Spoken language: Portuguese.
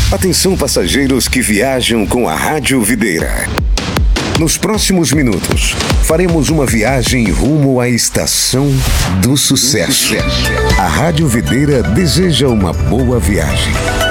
Atenção, passageiros que viajam com a Rádio Videira. Nos próximos minutos, faremos uma viagem rumo à Estação do Sucesso. A Rádio Videira deseja uma boa viagem.